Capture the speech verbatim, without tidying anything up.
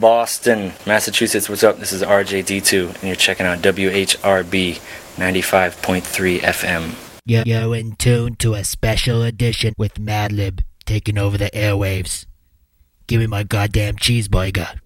Boston, Massachusetts. What's up? This is R J D two, and you're checking out W H R B ninety-five point three F M. You're, you're in tune to a special edition with Madlib taking over the airwaves. Give me my goddamn cheeseburger.